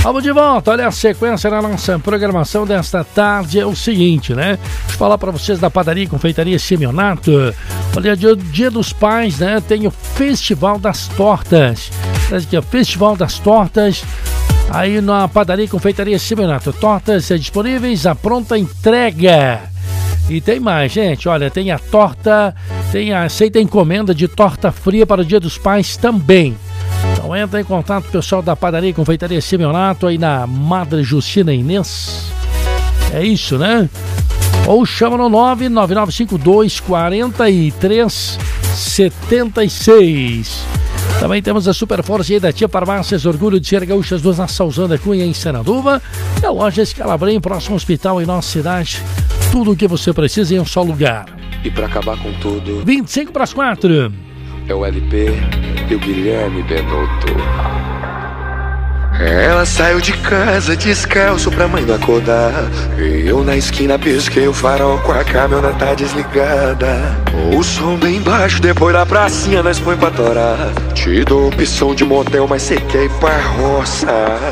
Vamos de volta, olha a sequência na nossa programação desta tarde é o seguinte, né? Deixa eu falar para vocês da padaria e confeitaria Simeonato. Olha, dia dos pais, né? Tem o Festival das Tortas. Aqui, Festival das Tortas, aí na padaria e confeitaria Simeonato. Tortas disponíveis, a pronta entrega. E tem mais, gente, olha, tem a torta, aceita encomenda de torta fria para o Dia dos Pais também. Então entra em contato com o pessoal da padaria e confeitaria Simeonato aí na Madre Justina Inês. É isso, né? Ou chama no 99952 4376. Também temos a Super Força aí da Tia Farmácias, orgulho de ser gaúchas, duas na Salzana Cunha em Sanaduva. E a loja Escalabrem, próximo hospital em nossa cidade. Tudo o que você precisa em um só lugar. E pra acabar com tudo, 5:55. É o LP e o Guilherme Benotto. Ela saiu de casa descalço pra mãe não acordar. E eu na esquina pisquei o farol com a caminhoneta desligada. O som bem baixo, depois da pracinha nós põe pra torar. Te dou opção de motel, mas cê quer ir pra roça.